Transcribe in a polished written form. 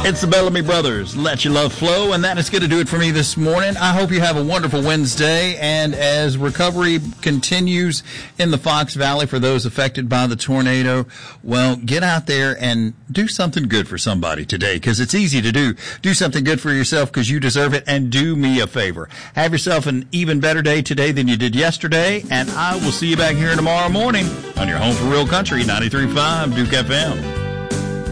It's the Bellamy Brothers. Let your love flow, and that is going to do it for me this morning. I hope you have a wonderful Wednesday, and as recovery continues in the Fox Valley for those affected by the tornado, well, get out there and do something good for somebody today, because it's easy to do. Do something good for yourself because you deserve it, and do me a favor. Have yourself an even better day today than you did yesterday, and I will see you back here tomorrow morning on your home for real country, 93.5 Duke FM.